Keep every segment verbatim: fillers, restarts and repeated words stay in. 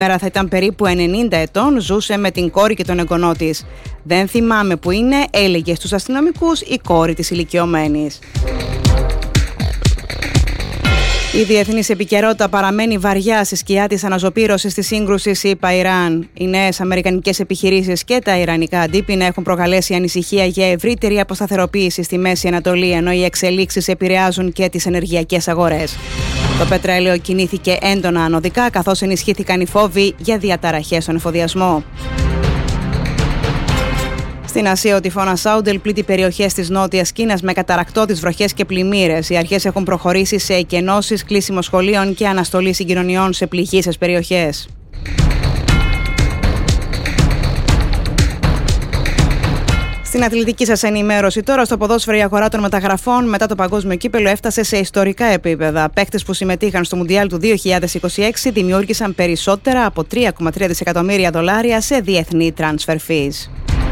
Θα ήταν περίπου ενενήντα ετών, ζούσε με την κόρη και τον εγγονό της. «Δεν θυμάμαι που είναι», έλεγε στους αστυνομικούς η κόρη της ηλικιωμένης. Η διεθνής επικαιρότητα παραμένει βαριά στη σκιά της αναζωπήρωσης της σύγκρουσης ΗΠΑ-Ιράν. Οι νέες αμερικανικές επιχειρήσεις και τα ιρανικά αντίπεινα έχουν προκαλέσει ανησυχία για ευρύτερη αποσταθεροποίηση στη Μέση Ανατολή, ενώ οι εξελίξεις επηρεάζουν και τις ενεργειακές αγορές. Το πετρέλαιο κινήθηκε έντονα ανωδικά, καθώς ενισχύθηκαν οι φόβοι για διαταραχές στον εφοδιασμό. Στην Ασία, ο τυφώνας Σάουντελ πλήττει περιοχές της Νότιας Κίνας με καταρρακτώδεις βροχές και πλημμύρες. Οι αρχές έχουν προχωρήσει σε εκενώσεις, κλείσιμο σχολείων και αναστολή συγκοινωνιών σε πληγείσες περιοχές. Στην αθλητική σας ενημέρωση τώρα, στο ποδόσφαιρο η αγορά των μεταγραφών μετά το παγκόσμιο κύπελλο έφτασε σε ιστορικά επίπεδα. Παίκτες που συμμετείχαν στο Μουντιάλ του δύο χιλιάδες είκοσι έξι δημιούργησαν περισσότερα από τρία κόμμα τρία δισεκατομμύρια δολάρια σε διεθνή transfer fees.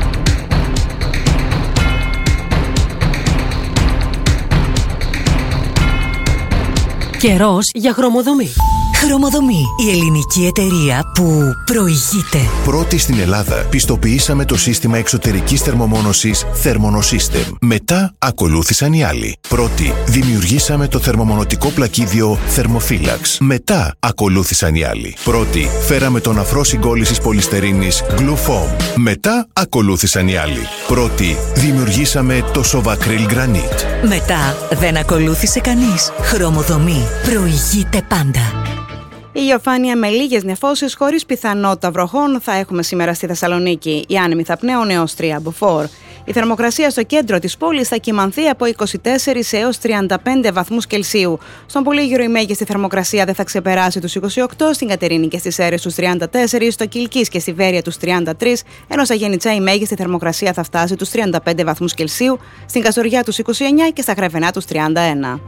Καιρός για χρωμοδομή. Χρωμοδομή, η ελληνική εταιρεία που προηγείται. Πρώτη στην Ελλάδα πιστοποιήσαμε το σύστημα εξωτερικής θερμομόνωσης Thermonosystem. Μετά ακολούθησαν οι άλλοι. Πρώτη δημιουργήσαμε το θερμομονωτικό πλακίδιο Thermophilax. Μετά ακολούθησαν οι άλλοι. Πρώτη φέραμε τον αφρό συγκόλλησης πολυστερίνης Glufoam. Μετά ακολούθησαν οι άλλοι. Πρώτη δημιουργήσαμε το Sovacryl Granite. Μετά δεν ακολούθησε κανείς. Χρωμοδομή προηγείται πάντα. Η ηλιοφάνεια με λίγες νεφώσεις χωρίς πιθανότητα βροχών θα έχουμε σήμερα στη Θεσσαλονίκη. Οι άνεμοι θα πνέουν έως τρία μποφόρ. Η θερμοκρασία στο κέντρο της πόλης θα κυμανθεί από είκοσι τέσσερα έως τριάντα πέντε βαθμούς Κελσίου. Στον Πολύγυρο η μέγιστη θερμοκρασία δεν θα ξεπεράσει τους είκοσι οκτώ, στην Κατερίνη και στις Σέρρες τους τριάντα τέσσερα, στο Κιλκής και στη Βέρεια τους τριάντα τρία, ενώ στα Γενιτσά η μέγιστη θερμοκρασία θα φτάσει τους τριάντα πέντε βαθμούς Κελσίου, στην Καστοριά τους είκοσι εννέα και στα Γρεβενά τους τριάντα ένα.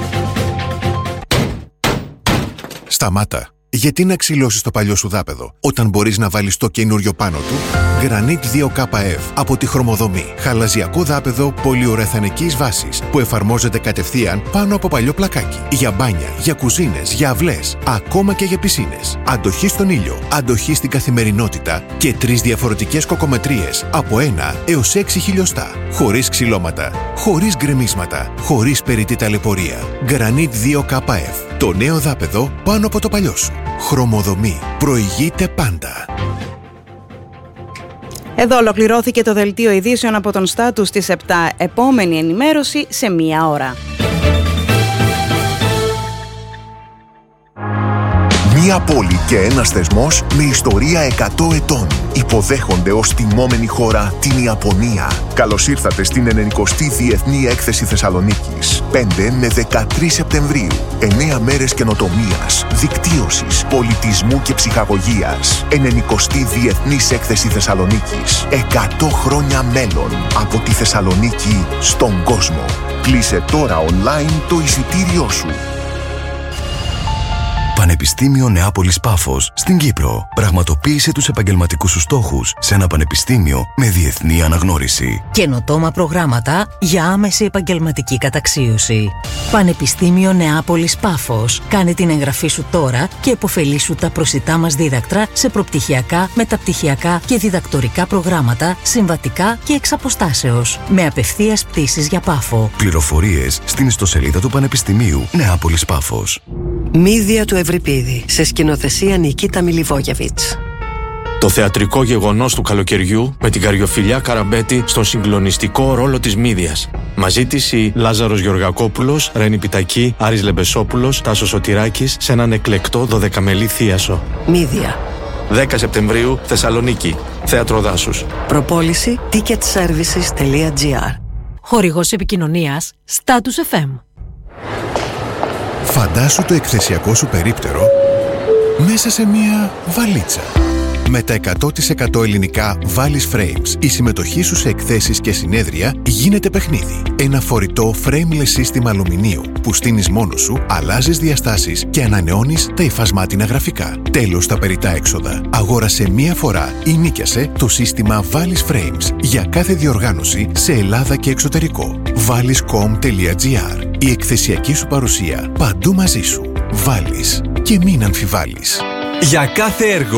Σταμάτα. Γιατί να ξυλώσεις το παλιό σου δάπεδο, όταν μπορείς να βάλεις το καινούριο πάνω του? Granit δύο κέι εφ από τη Χρωμοδομή. Χαλαζιακό δάπεδο πολυουρεθανικής βάσης που εφαρμόζεται κατευθείαν πάνω από παλιό πλακάκι. Για μπάνια, για κουζίνες, για αυλές, ακόμα και για πισίνες. Αντοχή στον ήλιο, αντοχή στην καθημερινότητα και τρεις διαφορετικές κοκομετρίες από ένα έως έξι χιλιοστά. Χωρίς ξυλώματα, χωρίς γκρεμίσματα, χωρίς περιττή ταλαιπωρία. Granit δύο κέι εφ. Το νέο δάπεδο πάνω από το παλιό σου. Χρωμοδομή. Προηγείται πάντα. Εδώ ολοκληρώθηκε το δελτίο ειδήσεων από τον Στάτους στις επτά. Επόμενη ενημέρωση σε μία ώρα. Μία πόλη και ένας θεσμός με ιστορία εκατό ετών. Υποδέχονται ως τιμόμενη χώρα την Ιαπωνία. Καλώς ήρθατε στην ενενηκοστή Διεθνή Έκθεση Θεσσαλονίκης. πέντε με δεκατρείς Σεπτεμβρίου. εννέα μέρες καινοτομίας, δικτύωσης, πολιτισμού και ψυχαγωγίας. ενενηκοστή Διεθνής Έκθεση Θεσσαλονίκης. εκατό χρόνια μέλλον από τη Θεσσαλονίκη στον κόσμο. Κλείσε τώρα online το εισιτήριό σου. Πανεπιστήμιο Νεάπολης Πάφος στην Κύπρο. Πραγματοποίησε τους επαγγελματικούς σου στόχους σε ένα πανεπιστήμιο με διεθνή αναγνώριση. Καινοτόμα προγράμματα για άμεση επαγγελματική καταξίωση. Πανεπιστήμιο Νεάπολης Πάφος. Κάνε την εγγραφή σου τώρα και επωφελήσου τα προσιτά μας δίδακτρα σε προπτυχιακά, μεταπτυχιακά και διδακτορικά προγράμματα, συμβατικά και εξ αποστάσεως. Με απευθείας πτήσεις για Πάφο. Πληροφορίες στην ιστοσελίδα του Πανεπιστημίου Νεάπολης Πάφος. Μύδια του Ευρυπίδη, σε σκηνοθεσία Νικίτα Μιλιβόγεβιτς. Το θεατρικό γεγονός του καλοκαιριού με την Καριοφιλιά Καραμπέτη στον συγκλονιστικό ρόλο της Μύδιας. Μαζί της η Λάζαρος Γεωργακόπουλος, Ρένη Πιτακή, Άρης Λεμπεσόπουλος, Τάσος Σωτηράκης σε έναν εκλεκτό δωδεκαμελή θίασο. Μύδια. δέκα Σεπτεμβρίου, Θεσσαλονίκη. Θέατρο Δάσους. Προπόληση ticket services τελεία τζι άρ. Χορηγός επικοινωνίας Status εφ εμ. Φαντάσου το εκθεσιακό σου περίπτερο μέσα σε μία βαλίτσα. Με τα εκατό τοις εκατό ελληνικά Valis Frames, η συμμετοχή σου σε εκθέσεις και συνέδρια γίνεται παιχνίδι. Ένα φορητό frameless σύστημα αλουμινίου που στείνεις μόνος σου, αλλάζεις διαστάσεις και ανανεώνεις τα υφασμάτινα γραφικά. Τέλος τα περιττά έξοδα. Αγόρασε μία φορά ή νίκιασε το σύστημα Valis Frames για κάθε διοργάνωση σε Ελλάδα και εξωτερικό. valis τελεία com τελεία τζι άρ. Η εκθεσιακή σου παρουσία παντού μαζί σου. Valis. Και μην αμφιβάλλεις. Για κάθε έργο